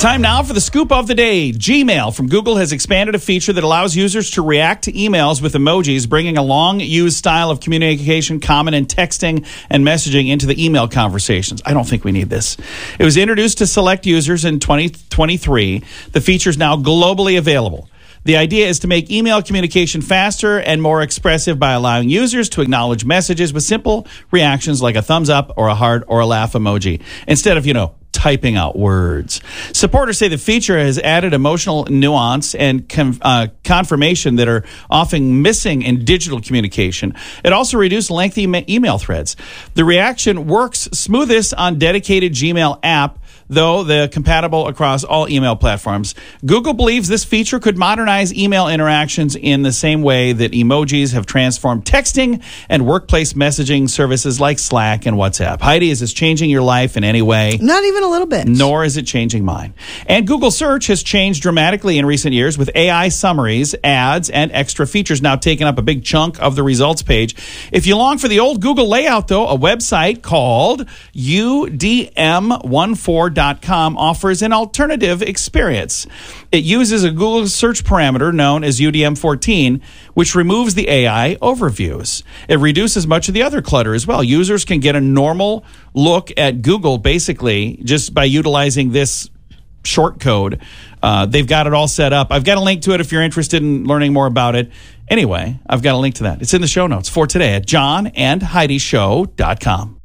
Time now for the scoop of the day. Gmail from Google has expanded a feature that allows users to react to emails with emojis, bringing a long-used style of communication common in texting and messaging into the email conversations. I don't think we need this. It was introduced to select users in 2023. The feature is now globally available. The idea is to make email communication faster and more expressive by allowing users to acknowledge messages with simple reactions like a thumbs up or a heart or a laugh emoji instead of, typing out words. Supporters say the feature has added emotional nuance and confirmation that are often missing in digital communication. It also reduced lengthy email threads. The reaction works smoothest on dedicated Gmail app, though they're compatible across all email platforms. Google believes this feature could modernize email interactions in the same way that emojis have transformed texting and workplace messaging services like Slack and WhatsApp. Heidi, is this changing your life in any way? Not even a little bit. Nor is it changing mine. And Google Search has changed dramatically in recent years with AI summaries, ads, and extra features now taking up a big chunk of the results page. If you long for the old Google layout, though, a website called UDM14.com offers an alternative experience. It uses a Google search parameter known as UDM14, which removes the AI overviews. It reduces much of the other clutter as well. Users can get a normal look at Google basically just by utilizing this short code. They've got it all set up. I've got a link to it if you're interested in learning more about it. Anyway, I've got a link to that. It's in the show notes for today at johnandheidishow.com.